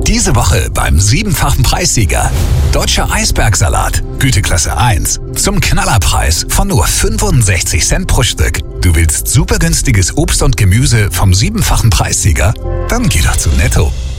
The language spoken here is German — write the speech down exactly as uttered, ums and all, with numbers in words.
Diese Woche beim siebenfachen Preissieger. Deutscher Eisbergsalat, Güteklasse eins. Zum Knallerpreis von nur fünfundsechzig Cent pro Stück. Du willst super günstiges Obst und Gemüse vom siebenfachen Preissieger? Dann geh doch zu Netto.